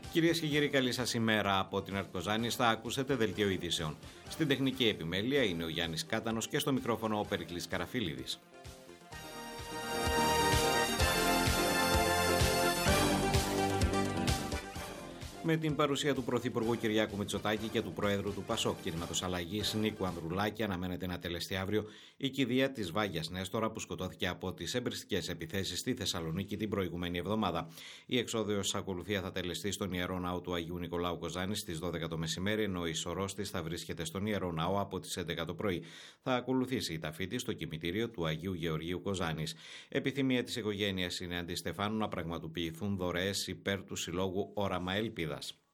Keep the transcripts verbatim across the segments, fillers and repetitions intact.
Κυρίες και κύριοι, καλή σας ημέρα από την ΕΡΤ Κοζάνης. Θα ακούσετε δελτίο ειδήσεων. Στην τεχνική επιμέλεια είναι ο Γιάννης Κάτανος και στο μικρόφωνο ο Περικλής Καραφίλιδης. Με την παρουσία του Πρωθυπουργού Κυριάκου Μητσοτάκη και του Προέδρου του ΠΑΣΟΚ Κινήματος Αλλαγής Νίκου Ανδρουλάκη, αναμένεται να τελεστεί αύριο η κηδεία της Βάγιας Νέστορα, που σκοτώθηκε από τις εμπριστικές επιθέσεις στη Θεσσαλονίκη την προηγούμενη εβδομάδα. Η εξόδιος ακολουθία θα τελεστεί στον Ιερό Ναό του Αγίου Νικολάου Κοζάνης στις δώδεκα το μεσημέρι, ενώ η σωρός της θα βρίσκεται στον Ιερό Ναό από τις έντεκα το πρωί. Θα ακολουθήσει η ταφή της στο κημητήριο του Αγίου Γεωργίου Κοζάνης. Επιθυμία της οικογένειας είναι αντί Στεφάνου να πραγματοποιηθούν δωρεές υπέρ του Συλλόγου Όραμα Ελπίδας.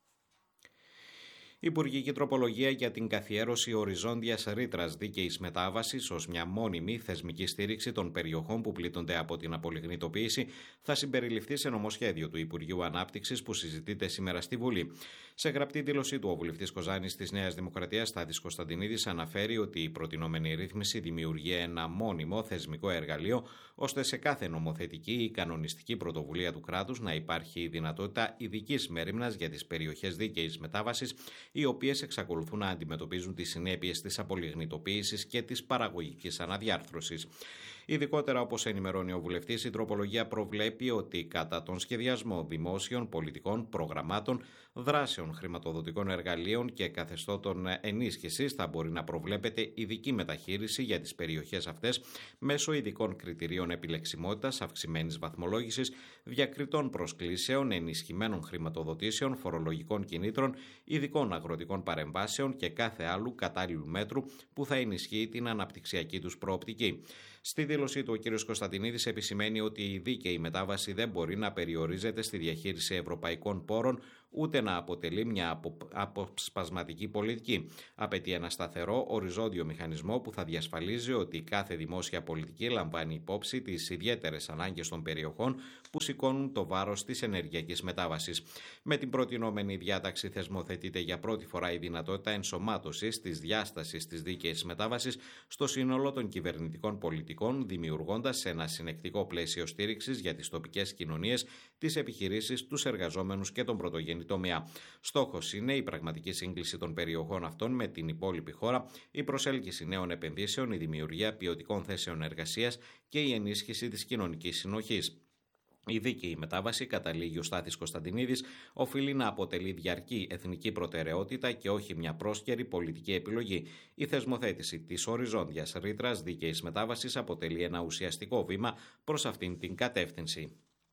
Υπουργική τροπολογία για την καθιέρωση οριζόντιας ρήτρας δίκαιης μετάβασης ως μια μόνιμη θεσμική στήριξη των περιοχών που πλήττονται από την απολιγνητοποίηση θα συμπεριληφθεί σε νομοσχέδιο του Υπουργείου Ανάπτυξης που συζητείται σήμερα στη Βουλή. Σε γραπτή δήλωσή του, ο βουλευτής Κοζάνης της Νέας Δημοκρατίας, Στάθης Κωνσταντινίδης, αναφέρει ότι η προτινόμενη ρύθμιση δημιουργεί ένα μόνιμο θεσμικό εργαλείο ώστε σε κάθε νομοθετική ή κανονιστική πρωτοβουλία του κράτους να υπάρχει η δυνατότητα ειδικής μέριμνας για τις περιοχές δίκαιης μετάβασης, οι οποίες εξακολουθούν να αντιμετωπίζουν τις συνέπειες της απολιγνητοποίησης και της παραγωγικής αναδιάρθρωσης. Ειδικότερα, όπως ενημερώνει ο βουλευτής, η τροπολογία προβλέπει ότι κατά τον σχεδιασμό δημόσιων πολιτικών προγραμμάτων, δράσεων, χρηματοδοτικών εργαλείων και καθεστώτων ενίσχυσης θα μπορεί να προβλέπεται ειδική μεταχείριση για τις περιοχές αυτές μέσω ειδικών κριτηρίων επιλεξιμότητας, αυξημένης βαθμολόγησης, διακριτών προσκλήσεων, ενισχυμένων χρηματοδοτήσεων, φορολογικών κινήτρων, ειδικών αγροτικών παρεμβάσεων και κάθε άλλου κατάλληλου μέτρου που θα ενισχύει την αναπτυξιακή τους προοπτική. Στη δήλωσή του, ο κ. Κωνσταντινίδης επισημαίνει ότι η δίκαιη μετάβαση δεν μπορεί να περιορίζεται στη διαχείριση ευρωπαϊκών πόρων, ούτε να αποτελεί μια αποσπασματική πολιτική. Απαιτεί ένα σταθερό, οριζόντιο μηχανισμό που θα διασφαλίζει ότι κάθε δημόσια πολιτική λαμβάνει υπόψη τις ιδιαίτερες ανάγκες των περιοχών που σηκώνουν το βάρος της ενεργειακής μετάβασης. Με την προτινόμενη διάταξη θεσμοθετείται για πρώτη φορά η δυνατότητα ενσωμάτωσης της διάστασης της δίκαιης μετάβασης στο σύνολο των κυβερνητικών πολιτικών, δημιουργώντας ένα συνεκτικό πλαίσιο στήριξης για τις τοπικές κοινωνίες, τις επιχειρήσεις, τους εργαζόμενους και τον πρωτογενή τομέα. Στόχος είναι η πραγματική σύγκληση των περιοχών αυτών με την υπόλοιπη χώρα, η προσέλκυση νέων επενδύσεων, η δημιουργία ποιοτικών θέσεων εργασίας και η ενίσχυση της κοινωνικής συνοχής. Η δίκαιη μετάβαση, καταλήγει ο Στάθης Κωνσταντινίδης, οφείλει να αποτελεί διαρκή εθνική προτεραιότητα και όχι μια πρόσκαιρη πολιτική επιλογή. Η θεσμοθέτηση της οριζόντιας ρήτρας δίκαιης μετάβασης αποτελεί ένα ουσιαστικό βήμα προς αυτήν την κατεύθυνση.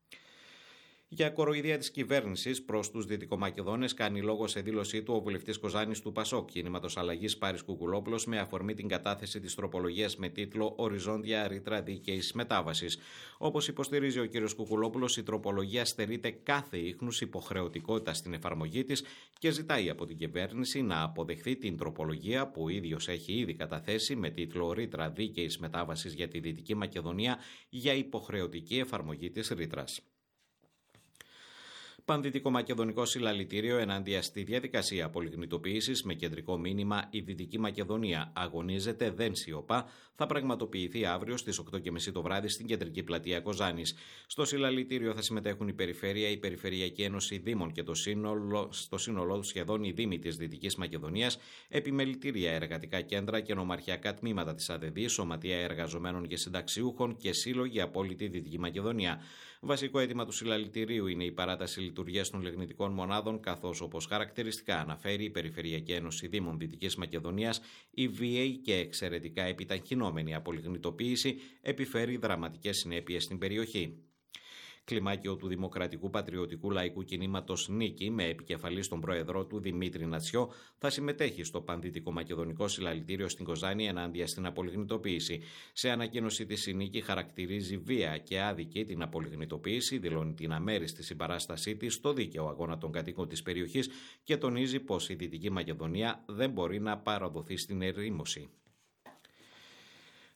Για κοροϊδία της κυβέρνησης προς τους Δυτικομακεδόνες κάνει λόγο σε δήλωσή του ο βουλευτής Κοζάνης του ΠΑΣΟΚ Κινήματος Αλλαγής Πάρης Κουκουλόπουλος με αφορμή την κατάθεση της τροπολογίας με τίτλο «Οριζόντια ρήτρα δίκαιης μετάβασης». Όπως υποστηρίζει ο κ. Κουκουλόπουλος, η τροπολογία στερείται κάθε ίχνους υποχρεωτικότητα στην εφαρμογή της και ζητάει από την κυβέρνηση να αποδεχθεί την τροπολογία που ο ίδιος έχει ήδη καταθέσει με τίτλο «Ρήτρα δίκαιης μετάβασης για τη Δυτική Μακεδονία για υποχρεωτική εφαρμογή της ρήτρας». Πανδυτικομακεδονικό συλλαλητήριο ενάντια στη διαδικασία απολιγνητοποίησης με κεντρικό μήνυμα «Η Δυτική Μακεδονία αγωνίζεται, δεν σιωπά», θα πραγματοποιηθεί αύριο στις οκτώ και μισή το βράδυ στην κεντρική πλατεία Κοζάνης. Στο συλλαλητήριο θα συμμετέχουν η Περιφέρεια, η Περιφερειακή Ένωση Δήμων και το σύνολο, στο σύνολό του σχεδόν οι Δήμοι της Δυτικής Μακεδονίας, επιμελητήρια, εργατικά κέντρα και νομαρχιακά τμήματα της ΑΔΔ, Σωματεία Εργαζομένων και Συνταξιούχων και σύλλογοι από όλη τη Δυτική Μακεδονία. Βασικό αίτημα του συλλαλητηρίου είναι η παράταση λειτουργίας των λιγνητικών μονάδων, καθώς, όπως χαρακτηριστικά αναφέρει η Περιφερειακή Ένωση Δήμων Δυτικής Μακεδονίας, η βίαιη και εξαιρετικά επιταχυνόμενη απολιγνητοποίηση επιφέρει δραματικές συνέπειες στην περιοχή. Κλιμάκιο του Δημοκρατικού Πατριωτικού Λαϊκού Κινήματος Νίκη, με επικεφαλής τον πρόεδρό του Δημήτρη Νατσιό, θα συμμετέχει στο Πανδυτικό Μακεδονικό Συλλαλητήριο στην Κοζάνη ενάντια στην απολιγνητοποίηση. Σε ανακοίνωση της η Νίκη χαρακτηρίζει βία και άδικη την απολιγνητοποίηση, δηλώνει την αμέριστη συμπαράστασή της στο δίκαιο αγώνα των κατοίκων της περιοχής και τονίζει πως η Δυτική Μακεδονία δεν μπορεί να παραδοθεί στην ερήμωση.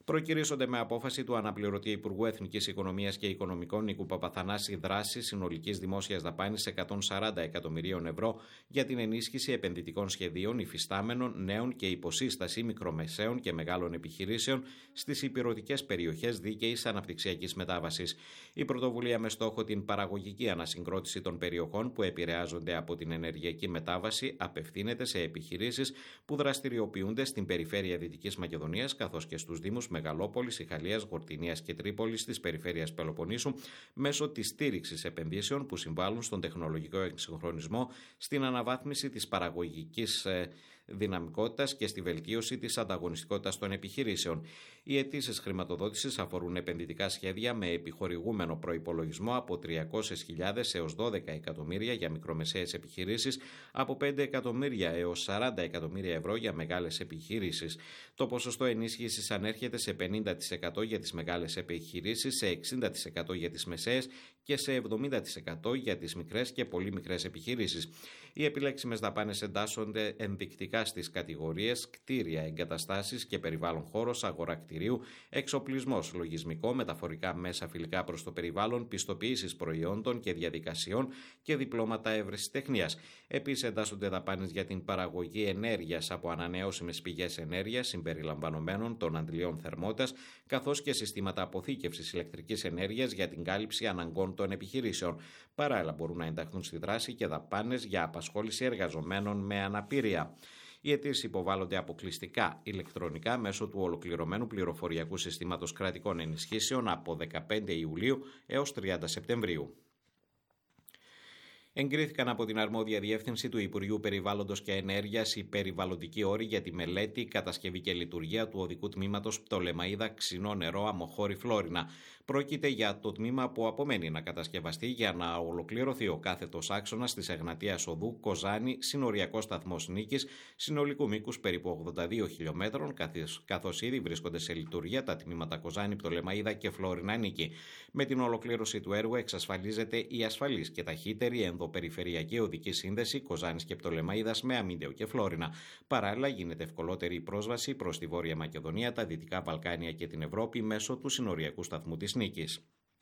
Προκυρήσονται με απόφαση του αναπληρωτή Υπουργού Εθνικής Οικονομίας και Οικονομικών Νίκου Παπαθανάση δράσεις συνολικής δημόσιας δαπάνης εκατόν σαράντα εκατομμυρίων ευρώ για την ενίσχυση επενδυτικών σχεδίων υφιστάμενων, νέων και υποσύσταση μικρομεσαίων και μεγάλων επιχειρήσεων στις ηπειρωτικές περιοχές δίκαιης αναπτυξιακής μετάβασης. Η πρωτοβουλία με στόχο την παραγωγική ανασυγκρότηση των περιοχών που επηρεάζονται από την ενεργειακή μετάβαση απευθύνεται σε επιχειρήσεις που δραστηριοποιούνται στην περιφέρεια Δυτικής Μακεδονίας καθώς και στους δήμους Μεγαλόπολης, Ιχαλίας, Γορτινίας και Τρίπολης της περιφέρειας Πελοποννήσου μέσω της στήριξης επενδύσεων που συμβάλλουν στον τεχνολογικό εξυγχρονισμό, στην αναβάθμιση της παραγωγικής δυναμικότητας και στη βελτίωση της ανταγωνιστικότητας των επιχειρήσεων. Οι αιτήσεις χρηματοδότησης αφορούν επενδυτικά σχέδια με επιχορηγούμενο προϋπολογισμό από τριακόσιες χιλιάδες έως δώδεκα εκατομμύρια για μικρομεσαίες επιχειρήσεις, από πέντε εκατομμύρια έως σαράντα εκατομμύρια ευρώ για μεγάλες επιχειρήσεις. Το ποσοστό ενίσχυσης ανέρχεται σε πενήντα τοις εκατό για τις μεγάλες επιχειρήσεις, σε εξήντα τοις εκατό για τις μεσαίες και σε εβδομήντα τοις εκατό για τις μικρές και πολύ μικρές επιχειρήσεις. Οι επιλέξιμες δαπάνες εντάσσονται ενδεικτικά στις κατηγορίες κτίρια, εγκαταστάσεις και περιβάλλον χώρος, αγορά κτηρίου, εξοπλισμός, λογισμικό, μεταφορικά μέσα φιλικά προς το περιβάλλον, πιστοποιήσεις προϊόντων και διαδικασιών και διπλώματα ευρεσιτεχνίας. Επίσης εντάσσονται δαπάνες για την παραγωγή ενέργειας από ανανεώσιμες πηγές ενέργειας συμπεριλαμβανομένων των αντιλιών θερμότητας, καθώς και συστήματα αποθήκευσης ηλεκτρικής ενέργειας για την κάλυψη αναγκών των επιχειρήσεων. Παράλληλα μπορούν να ενταχθούν στη δράση και δαπάνες για απασχόληση εργαζομένων με αναπηρία. Οι αιτήσεις υποβάλλονται αποκλειστικά ηλεκτρονικά μέσω του ολοκληρωμένου πληροφοριακού συστήματος κρατικών ενισχύσεων από δεκαπέντε Ιουλίου έως τριάντα Σεπτεμβρίου. Εγκρίθηκαν από την αρμόδια διεύθυνση του Υπουργείου Περιβάλλοντος και Ενέργειας οι περιβαλλοντικοί όροι για τη μελέτη, κατασκευή και λειτουργία του οδικού τμήματος Πτολεμαΐδα Ξινό Νερό Αμοχώρη Φλόρινα. Πρόκειται για το τμήμα που απομένει να κατασκευαστεί για να ολοκληρωθεί ο κάθετος άξονας της Εγνατίας Οδού Κοζάνη, συνοριακός σταθμός Νίκης, συνολικού μήκους περίπου ογδόντα δύο χιλιόμετρων, καθώς ήδη βρίσκονται σε λειτουργία τα τμήματα Κοζάνη, Πτολεμαΐδα και Φλόρινα Νίκη. Με την ολοκλήρωση του έργου εξασφαλίζεται η ασφαλής και ταχύτερη ενδοπεριφερειακή οδική σύνδεση Κοζάνης και Πτολεμαΐδας με Αμίντεο και Φλόρινα. Παράλληλα, γίνεται ευκολότερη η πρόσβαση προς τη Βόρεια Μακεδονία, τα Δυτικά Βαλκάνια και την Ευρώπη μέσω του συνοριακού σταθμού της Νίκης.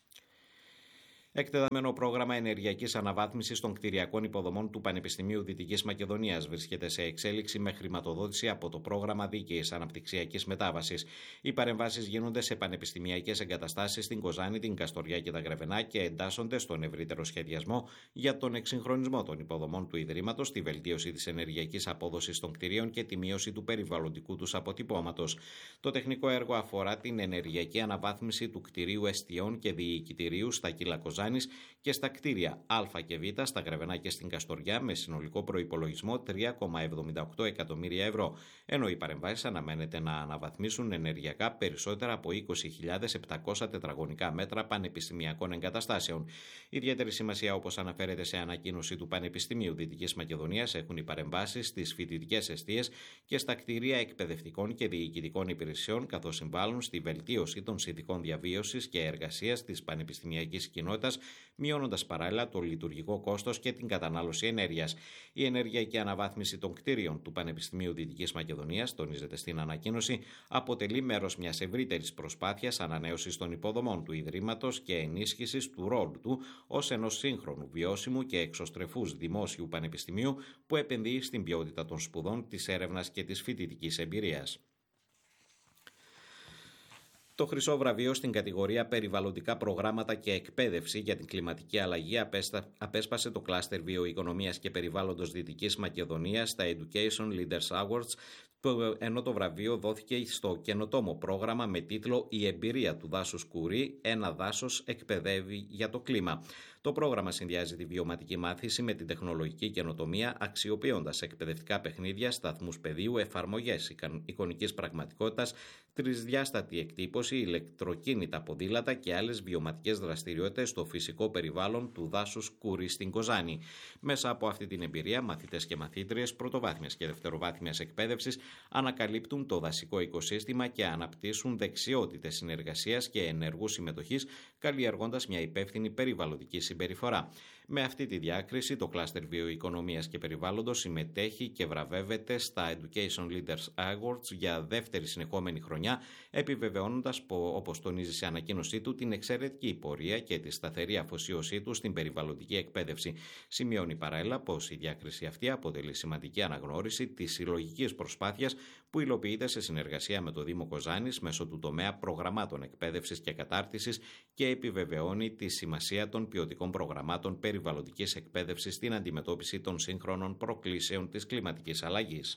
Εκτεταμένο πρόγραμμα ενεργειακής αναβάθμισης των κτηριακών υποδομών του Πανεπιστημίου Δυτικής Μακεδονίας βρίσκεται σε εξέλιξη με χρηματοδότηση από το πρόγραμμα Δίκαιης Αναπτυξιακής Μετάβασης. Οι παρεμβάσεις γίνονται σε πανεπιστημιακές εγκαταστάσεις στην Κοζάνη, την Καστοριά και τα Γρεβενά και εντάσσονται στον ευρύτερο σχεδιασμό για τον εξυγχρονισμό των υποδομών του Ιδρύματος, τη βελτίωση της ενεργειακής απόδοσης των κτηρίων και τη μείωση του περιβαλλοντικού τους αποτυπώματος. Το τεχνικό έργο αφορά την ενεργειακή αναβάθμιση του κτηρίου εστιών και διοικητηρίου στα Κύλα Κοζάνης και στα κτίρια Α και Β στα Γρεβενά και στην Καστοριά με συνολικό προϋπολογισμό τρία κόμμα εβδομήντα οκτώ εκατομμύρια ευρώ, ενώ οι παρεμβάσεις αναμένεται να αναβαθμίσουν ενεργειακά περισσότερα από είκοσι χιλιάδες επτακόσια τετραγωνικά μέτρα πανεπιστημιακών εγκαταστάσεων. Ιδιαίτερη σημασία, όπως αναφέρεται σε ανακοίνωση του Πανεπιστημίου Δυτικής Μακεδονίας, έχουν οι παρεμβάσεις στις φοιτητικές εστίες και στα κτίρια εκπαιδευτικών και διοικητικών υπηρεσιών, καθώς συμβάλλουν στη βελτίωση των συνθηκών διαβίωσης και εργασίας της πανεπιστημιακής κοινότητας, μειώνοντας παράλληλα το λειτουργικό κόστος και την κατανάλωση ενέργειας. Η ενεργειακή αναβάθμιση των κτίριων του Πανεπιστημίου Δυτικής Μακεδονίας, τονίζεται στην ανακοίνωση, αποτελεί μέρος μιας ευρύτερης προσπάθειας ανανέωσης των υποδομών του Ιδρύματος και ενίσχυσης του ρόλου του ως ενός σύγχρονου, βιώσιμου και εξωστρεφούς δημόσιου πανεπιστημίου που επενδύει στην ποιότητα των σπουδών, της έρευνας και της φοιτητικής εμπειρίας. Το χρυσό βραβείο στην κατηγορία περιβαλλοντικά προγράμματα και εκπαίδευση για την κλιματική αλλαγή απέσπασε το κλάστερ βιοοικονομίας και περιβάλλοντος Δυτικής Μακεδονίας στα Education Leaders Awards, ενώ το βραβείο δόθηκε στο καινοτόμο πρόγραμμα με τίτλο «Η εμπειρία του δάσους Κουρί, ένα δάσος εκπαιδεύει για το κλίμα». Το πρόγραμμα συνδυάζει τη βιωματική μάθηση με την τεχνολογική καινοτομία, αξιοποιώντας εκπαιδευτικά παιχνίδια, σταθμούς πεδίου, εφαρμογές εικονικής πραγματικότητας, τρισδιάστατη εκτύπωση, ηλεκτροκίνητα ποδήλατα και άλλες βιωματικές δραστηριότητες στο φυσικό περιβάλλον του δάσους Κουρί στην Κοζάνη. Μέσα από αυτή την εμπειρία, μαθητές και μαθήτριες πρωτοβάθμιας και δευτεροβάθμιας εκπαίδευσης ανακαλύπτουν το δασικό οικοσύστημα και αναπτύσσουν δεξιότητες συνεργασίας και ενεργού συμμετοχής, καλλιεργώντας μια υπεύθυνη περιβαλλοντική συμπεριφορά. συμπεριφορά. Με αυτή τη διάκριση, το κλάστερ βιοοικονομίας και περιβάλλοντος συμμετέχει και βραβεύεται στα Education Leaders Awards για δεύτερη συνεχόμενη χρονιά, επιβεβαιώνοντας, όπως τονίζει σε ανακοίνωσή του, την εξαιρετική πορεία και τη σταθερή αφοσίωσή του στην περιβαλλοντική εκπαίδευση. Σημειώνει παράλληλα πως η διάκριση αυτή αποτελεί σημαντική αναγνώριση της συλλογικής προσπάθειας που υλοποιείται σε συνεργασία με το Δήμο Κοζάνης μέσω του τομέα προγραμμάτων εκπαίδευσης και κατάρτισης και επιβεβαιώνει τη σημασία των ποιοτικών προγραμμάτων περιβαλλοντικής εκπαίδευσης στην αντιμετώπιση των σύγχρονων προκλήσεων της κλιματικής αλλαγής.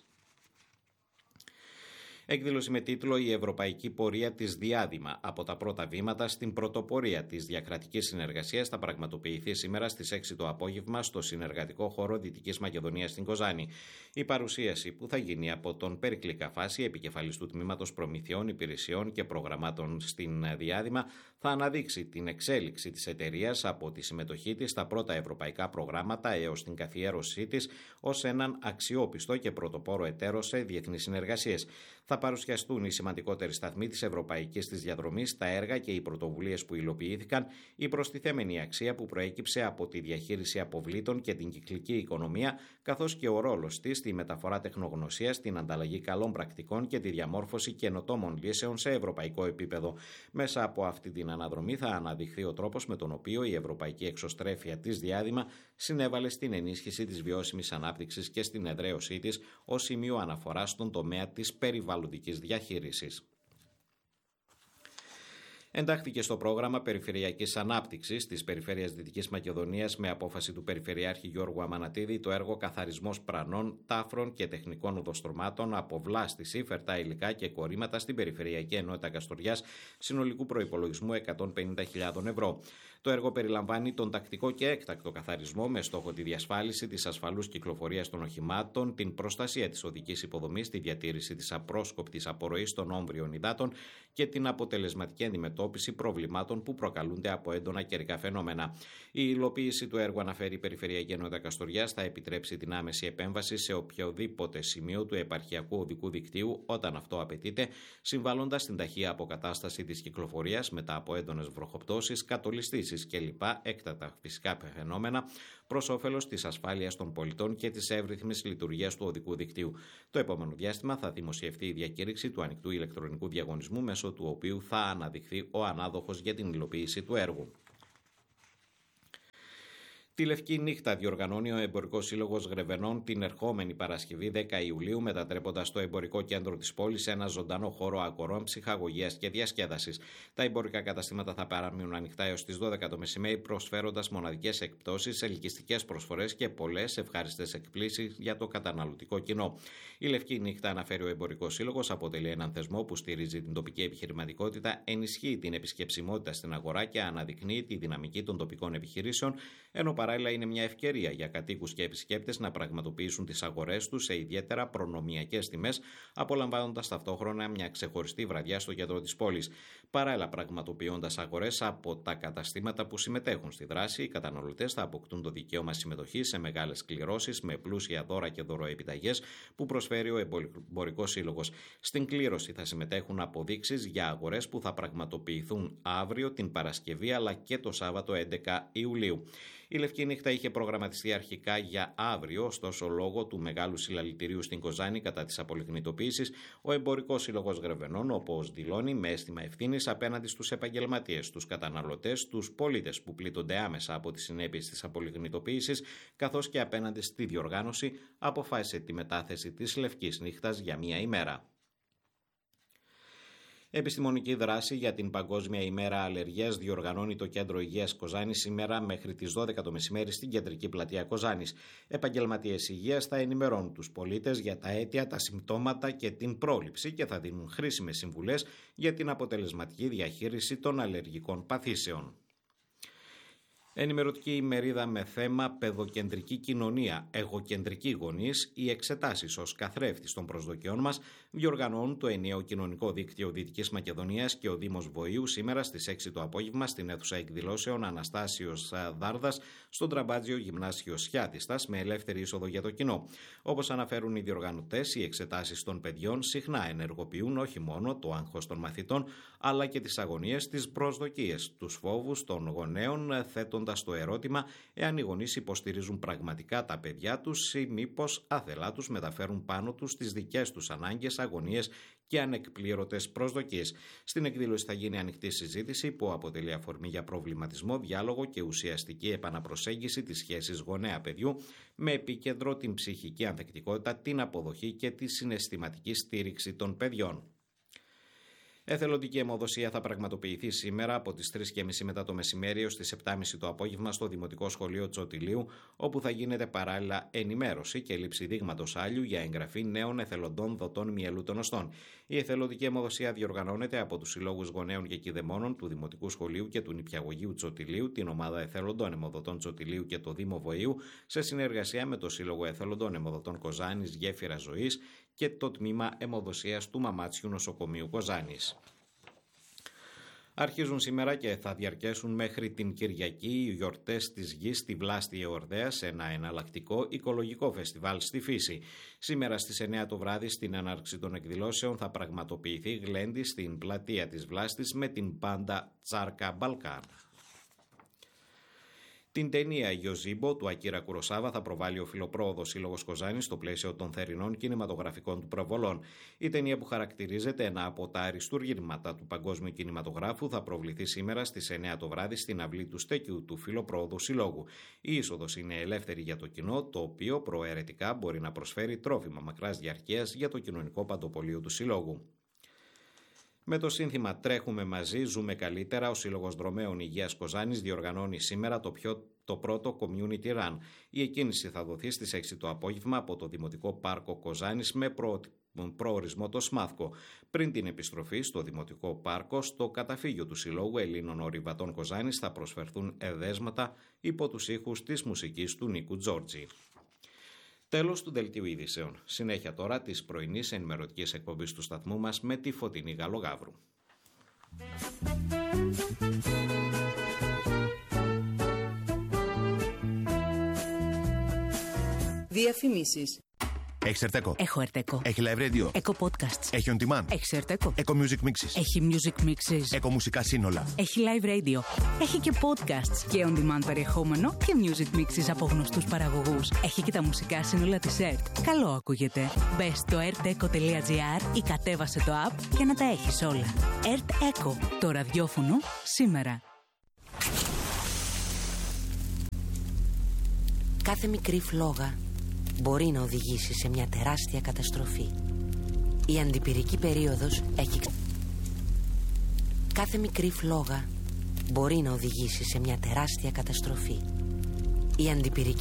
Εκδήλωση με τίτλο «Η Ευρωπαϊκή Πορεία της Διάδημα. Από τα πρώτα βήματα στην πρωτοπορία της διακρατικής συνεργασίας» θα πραγματοποιηθεί σήμερα στις έξι το απόγευμα στο συνεργατικό χώρο Δυτικής Μακεδονίας στην Κοζάνη. Η παρουσίαση, που θα γίνει από τον Πέρικλη Καφάση, επικεφαλής του Τμήματος Προμηθειών, Υπηρεσιών και Προγραμμάτων στην Διάδημα, θα αναδείξει την εξέλιξη της εταιρείας από τη συμμετοχή της στα πρώτα ευρωπαϊκά προγράμματα έως την καθιέρωσή της ως έναν αξιόπιστο και πρωτοπόρο εταίρο σε διεθνείς συνεργασίες. Θα παρουσιαστούν οι σημαντικότεροι σταθμοί της ευρωπαϊκής της διαδρομής, τα έργα και οι πρωτοβουλίες που υλοποιήθηκαν, η προστιθέμενη αξία που προέκυψε από τη διαχείριση αποβλήτων και την κυκλική οικονομία, καθώς και ο ρόλος της στη μεταφορά τεχνογνωσίας, την ανταλλαγή καλών πρακτικών και τη διαμόρφωση καινοτόμων λύσεων σε ευρωπαϊκό επίπεδο. Μέσα από αυτή την αναδρομή θα αναδειχθεί ο τρόπος με τον οποίο η ευρωπαϊκή εξωστρέφεια της Διάδημα συνέβαλε στην ενίσχυση της βιώσιμης ανάπτυξης και στην εδραίωσή της ως σημείο αναφοράς στον τομέα της περιβαλλοντικής διαχείρισης. Εντάχθηκε στο πρόγραμμα Περιφερειακής Ανάπτυξης της Περιφέρειας Δυτικής Μακεδονίας με απόφαση του Περιφερειάρχη Γιώργου Αμανατίδη το έργο «Καθαρισμός πρανών, τάφρων και τεχνικών οδοστρωμάτων από βλάστηση, φερτά υλικά και κορήματα» στην Περιφερειακή Ενότητα Καστοριάς, συνολικού προϋπολογισμού εκατόν πενήντα χιλιάδες ευρώ. Το έργο περιλαμβάνει τον τακτικό και έκτακτο καθαρισμό με στόχο τη διασφάλιση της ασφαλούς κυκλοφορίας των οχημάτων, την προστασία της οδικής υποδομής, τη διατήρηση της απρόσκοπτης απορροής των όμβριων υδάτων και την αποτελεσματική αντιμετώπιση προβλημάτων που προκαλούνται από έντονα καιρικά φαινόμενα. Η υλοποίηση του έργου, αναφέρει η Περιφερειακή Ενότητα Καστοριάς, θα επιτρέψει την άμεση επέμβαση σε οποιοδήποτε σημείο του επαρχιακού οδικού δικτύου όταν αυτό απαιτείται, συμβάλλοντας στην ταχεία αποκατάσταση της κυκλοφορίας μετά από έντονες βροχοπτώσεις, κατολιστήσεις κλπ. Έκτατα φυσικά φαινόμενα, προς όφελος της ασφάλειας των πολιτών και της εύρυθμης λειτουργίας του οδικού δικτύου. Το επόμενο διάστημα θα δημοσιευτεί η διακήρυξη του ανοιχτού ηλεκτρονικού διαγωνισμού, μέσω του οποίου θα αναδειχθεί ο ανάδοχος για την υλοποίηση του έργου. Τη Λευκή Νύχτα διοργανώνει ο Εμπορικός Σύλλογος Γρεβενών την ερχόμενη Παρασκευή δέκα Ιουλίου, μετατρέποντας το εμπορικό κέντρο της πόλης σε ένα ζωντανό χώρο αγορών, ψυχαγωγίας και διασκέδασης. Τα εμπορικά καταστήματα θα παραμείνουν ανοιχτά έως τις δώδεκα το μεσημέρι, προσφέροντας μοναδικές εκπτώσεις, ελκυστικές προσφορές και πολλές ευχάριστες εκπλήσεις για το καταναλωτικό κοινό. Η Λευκή Νύχτα, αναφέρει ο Εμπορικός Σύλλογος, αποτελεί έναν θεσμό που στηρίζει την τοπική επιχειρηματικότητα, ενισχύει την επισκεψιμότητα στην αγορά και αναδεικνύει τη δυναμική των τοπικών επιχειρήσεων, ενώ παράλληλα είναι μια ευκαιρία για κατοίκους και επισκέπτες να πραγματοποιήσουν τις αγορές τους σε ιδιαίτερα προνομιακές τιμές, απολαμβάνοντας ταυτόχρονα μια ξεχωριστή βραδιά στο κέντρο της πόλης. Παράλληλα, πραγματοποιώντας αγορές από τα καταστήματα που συμμετέχουν στη δράση, οι καταναλωτές θα αποκτούν το δικαίωμα συμμετοχής σε μεγάλες κληρώσεις με πλούσια δώρα και δωροεπιταγές που προσφέρει ο Εμπορικός Σύλλογος. Στην κλήρωση θα συμμετέχουν αποδείξεις για αγορές που θα πραγματοποιηθούν αύριο, την Παρασκευή αλλά και το Σάββατο έντεκα Ιουλίου. Η Λευκή Νύχτα είχε προγραμματιστεί αρχικά για αύριο, ωστόσο λόγω του μεγάλου συλλαλητηρίου στην Κοζάνη κατά της απολιγνητοποίησης, ο Εμπορικός Σύλλογος Γρεβενών, όπως δηλώνει, με αίσθημα ευθύνης απέναντι στους επαγγελματίες, τους καταναλωτές, τους πολίτες που πλήττονται άμεσα από τις συνέπειες της απολιγνητοποίησης, καθώς και απέναντι στη διοργάνωση, αποφάσισε τη μετάθεση της Λευκής Νύχτας για μία ημέρα. Επιστημονική δράση για την Παγκόσμια ημέρα αλλεργίας διοργανώνει το Κέντρο Υγείας Κοζάνης σήμερα μέχρι τις δώδεκα το μεσημέρι στην Κεντρική Πλατεία Κοζάνης. Επαγγελματίες υγείας θα ενημερώνουν τους πολίτες για τα αίτια, τα συμπτώματα και την πρόληψη και θα δίνουν χρήσιμες συμβουλές για την αποτελεσματική διαχείριση των αλλεργικών παθήσεων. Ενημερωτική ημερίδα με θέμα «Παιδοκεντρική κοινωνία, εγωκεντρική γονείς, οι εξετάσεις ως καθρέφτης των προσδοκιών μας» διοργανώνουν το ενιαίο κοινωνικό δίκτυο Δυτικής Μακεδονίας και ο Δήμος Βοήου σήμερα στις έξι το απόγευμα στην αίθουσα εκδηλώσεων Αναστάσιος Δάρδας στον Τραμπάτζιο Γυμνάσιο Σιάτιστας με ελεύθερη είσοδο για το κοινό. Όπως αναφέρουν οι διοργανωτές, οι εξετάσεις των παιδιών συχνά ενεργοποιούν όχι μόνο το άγχος των μαθητών αλλά και τις αγωνίες, τις προσδοκίες, τους φόβους των γονέων, θέτοντας το ερώτημα εάν οι γονείς υποστηρίζουν πραγματικά τα παιδιά τους ή μήπως άθελά τους μεταφέρουν πάνω τους τις δικές τους ανάγκες, αγωνίες και ανεκπλήρωτες προσδοκίες. Στην εκδήλωση θα γίνει ανοιχτή συζήτηση που αποτελεί αφορμή για προβληματισμό, διάλογο και ουσιαστική επαναπροσέγγιση της σχέσης γονέα-παιδιού, με επίκεντρο την ψυχική ανθεκτικότητα, την αποδοχή και τη συναισθηματική στήριξη των παιδιών. Εθελοντική αιμοδοσία θα πραγματοποιηθεί σήμερα από τις τρεις και μισή μετά το μεσημέρι ως τις επτά και μισή το απόγευμα στο Δημοτικό Σχολείο Τσοτηλίου, όπου θα γίνεται παράλληλα ενημέρωση και λήψη δείγματος άλιου για εγγραφή νέων εθελοντών δοτών μυελού των οστών. Η εθελοντική αιμοδοσία διοργανώνεται από τους Συλλόγους Γονέων και Κηδεμόνων του Δημοτικού Σχολείου και του Νηπιαγωγείου Τσοτηλίου, την Ομάδα Εθελοντών Αιμοδοτών Τσοτηλίου και το Δήμο Βοηού, σε συνεργασία με το Σύλλογο Εθελοντών Αιμοδοτών Κοζάνης Γέφυρα Ζωής και το Τμήμα Αιμοδοσίας του Μαμάτσιου Νοσοκομείου Κοζάνης. Αρχίζουν σήμερα και θα διαρκέσουν μέχρι την Κυριακή οι γιορτές της γης στη Βλάστη Εορδαία, σε ένα εναλλακτικό οικολογικό φεστιβάλ στη φύση. Σήμερα στις εννέα το βράδυ, στην έναρξη των εκδηλώσεων, θα πραγματοποιηθεί γλέντι στην πλατεία της Βλάστης με την μπάντα Τσάρκα Μπαλκάν. Την ταινία «Γιοζίμπο» του Ακίρα Κουροσάβα θα προβάλλει ο Φιλοπρόοδος Σύλλογος Κοζάνης στο πλαίσιο των θερινών κινηματογραφικών του προβολών. Η ταινία, που χαρακτηρίζεται ένα από τα αριστούργήματα του παγκόσμιου κινηματογράφου, θα προβληθεί σήμερα στις εννέα το βράδυ στην αυλή του Στέκιου του Φιλοπρόοδου Συλλόγου. Η είσοδος είναι ελεύθερη για το κοινό, το οποίο προαιρετικά μπορεί να προσφέρει τρόφιμα μακράς διαρκείας για το κοινωνικό παντοπολείο του Συλλόγου. Με το σύνθημα «Τρέχουμε μαζί, ζούμε καλύτερα», ο Σύλλογος Δρομέων Υγείας Κοζάνης διοργανώνει σήμερα το, πιο, το πρώτο Community Run. Η εκκίνηση θα δοθεί στις έξι το απόγευμα από το Δημοτικό Πάρκο Κοζάνης με προ, προορισμό το Σμάθκο. Πριν την επιστροφή στο Δημοτικό Πάρκο, στο καταφύγιο του Συλλόγου Ελλήνων Ορειβατών Κοζάνης θα προσφερθούν εδέσματα υπό τους ήχους της μουσικής του Νίκου Τζόρτζη. Τέλος του Δελτίου Ειδήσεων. Συνέχεια τώρα της πρωινής ενημερωτικής εκπομπής του σταθμού μας με τη Φωτεινή Γαλογάβρου. Διαφημίσεις. Έχεις Ερτέκο? Έχω Ερτέκο. Έχει live radio? Έχω podcasts. Έχει on demand? Έχει Ερτέκο. Έχω music mixes? Έχει music mixes. Έχω μουσικά σύνολα? Έχει live radio. Έχει και podcasts και on demand περιεχόμενο και music mixes από γνωστούς παραγωγούς. Έχει και τα μουσικά σύνολα της ΕΡΤ. Καλό ακούγεται. Μπες στο ερτέκο τελεία τζι άρ ή κατέβασε το app για να τα έχεις όλα. ΕΡΤ Echo. Το ραδιόφωνο σήμερα. Κάθε μικρή φλόγα μπορεί να οδηγήσει σε μια τεράστια καταστροφή. Η αντιπυρική περίοδος έχει... Κάθε μικρή φλόγα μπορεί να οδηγήσει σε μια τεράστια καταστροφή. Η αντιπυρική